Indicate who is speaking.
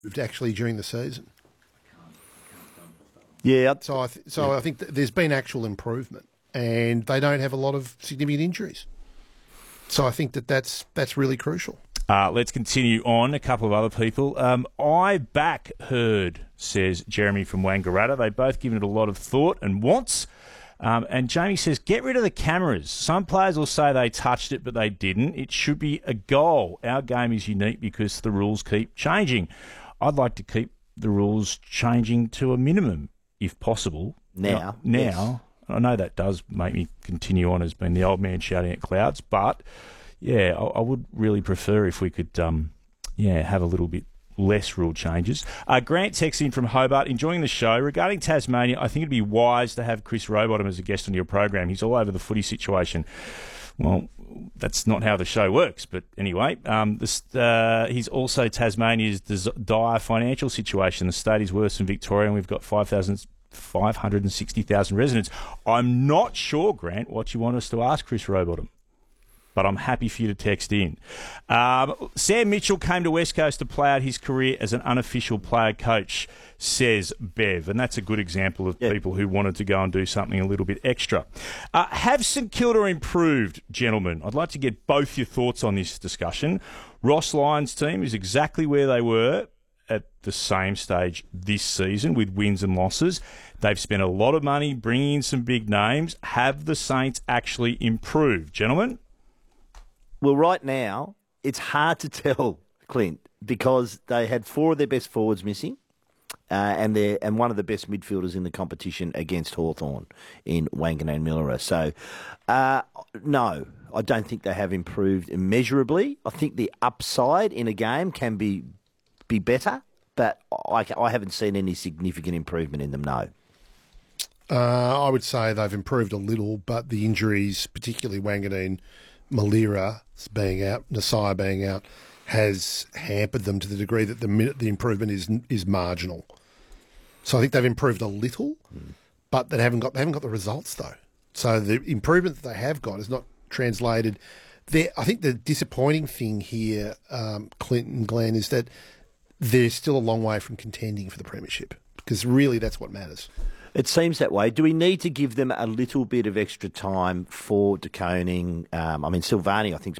Speaker 1: actually during the season.
Speaker 2: Yeah.
Speaker 1: So I think there's been actual improvement, and they don't have a lot of significant injuries. So I think that's really crucial.
Speaker 3: Let's continue on. A couple of other people. I back Herd, says Jeremy from Wangaratta. They've both given it a lot of thought and wants. And Jamie says, get rid of the cameras. Some players will say they touched it, but they didn't. It should be a goal. Our game is unique because the rules keep changing. I'd like to keep the rules changing to a minimum, if possible.
Speaker 2: Now.
Speaker 3: Yes. I know that does make me continue on as being the old man shouting at clouds, but, yeah, I would really prefer if we could, have a little bit less rule changes. Grant texts in from Hobart, enjoying the show. Regarding Tasmania, I think it'd be wise to have Chris Rowbottom as a guest on your program. He's all over the footy situation. Well, that's not how the show works. But anyway, he's also Tasmania's dire financial situation. The state is worse than Victoria, and we've got 560,000 residents. I'm not sure, Grant, what you want us to ask Chris Rowbottom, but I'm happy for you to text in. Sam Mitchell came to West Coast to play out his career as an unofficial player coach, says Bev, and that's a good example of people who wanted to go and do something a little bit extra. Have St Kilda improved, gentlemen? I'd like to get both your thoughts on this discussion. Ross Lyon's team is exactly where they were at the same stage this season with wins and losses. They've spent a lot of money bringing in some big names. Have the Saints actually improved, gentlemen?
Speaker 2: Well, right now, it's hard to tell, Clint, because they had 4 of their best forwards missing and one of the best midfielders in the competition against Hawthorn in Wanganeen Millera. So, no, I don't think they have improved immeasurably. I think the upside in a game can be better, but I haven't seen any significant improvement in them, no.
Speaker 1: I would say they've improved a little, but the injuries, particularly Wanganeen, Millera being out, Nasai being out, has hampered them to the degree that the improvement is marginal. So I think they've improved a little, but they haven't got the results though. So the improvement that they have got is not translated. I think the disappointing thing here, Clint and Glenn, is that they're still a long way from contending for the premiership, because really that's what matters.
Speaker 2: It seems that way. Do we need to give them a little bit of extra time for De Koning? Silvani, I think, is